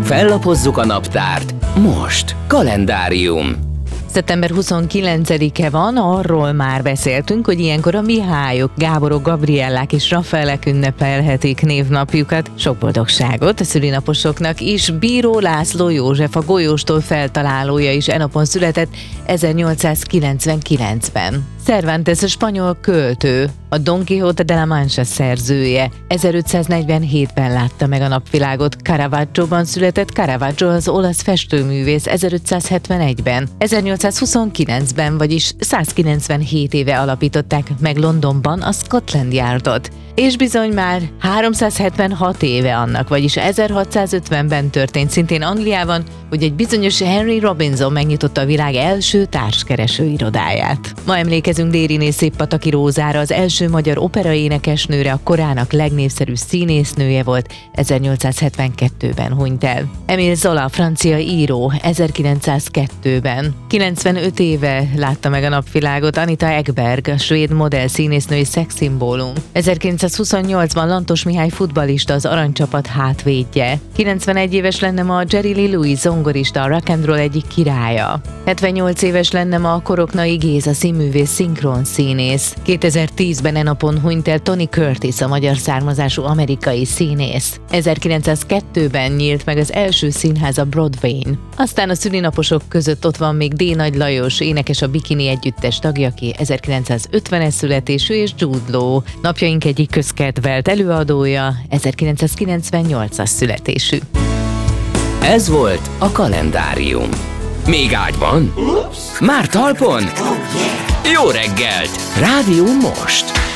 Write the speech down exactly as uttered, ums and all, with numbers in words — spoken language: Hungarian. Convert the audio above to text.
Fellapozzuk a naptárt. Most kalendárium. szeptember huszonkilencedike van, arról már beszéltünk, hogy ilyenkor a Mihályok, Gáborok, Gabriellák és Rafaelek ünnepelhetik névnapjukat. Sok boldogságot a szülinaposoknak is. Bíró László József, a golyóstól feltalálója is e napon született ezernyolcszázkilencvenkilencben. Cervantes, a spanyol költő, a Don Quijote de la Mancha szerzője. ezerötszáznegyvenhétben látta meg a napvilágot. Caravaggioban született. Caravaggio az olasz festőművész ezerötszázhetvenegyben. ezernyolcszázhuszonkilencben, vagyis százkilencvenhét éve alapították meg Londonban a Scotland Yardot. És bizony már háromszázhetvenhat éve annak, vagyis ezerhatszázötvenben történt szintén Angliában, hogy egy bizonyos Henry Robinson megnyitotta a világ első társkereső irodáját. Ma emlékezünk Dériné Széppataki Rózára, az első magyar operaénekesnőre, a korának legnépszerűbb színésznője volt, ezernyolcszázhetvenkettőben hunyt el. Émile Zola, francia író, ezerkilencszázkettőben. kilencvenöt éve látta meg a napvilágot Anita Ekberg, a svéd modell színésznői szexszimbólum. ezerkilencszázhuszonnyolcban Lantos Mihály futballista, az aranycsapat hátvédje. kilencvenegy éves lenne ma Jerry Lee Lewis, zongorista, a rock and roll egyik királya. hetvennyolc éves lenne ma a Koroknai Géza, színművész, szinkron színész. kétezer-tízben e napon hunyt el Tony Curtis, a magyar származású amerikai színész. ezerkilencszázkettőben nyílt meg az első színház a Broadwayn. Aztán a szülinaposok között ott van még D. Nagy Lajos, énekes, a Bikini együttes tagja, aki ezerkilencszázötvenes születésű, és Jude Law, napjaink egyik közkedvelt előadója, ezerkilencszázkilencvennyolcas születésű. Ez volt a kalendárium. Még ágyban? Már talpon? Jó reggelt! Rádió Most!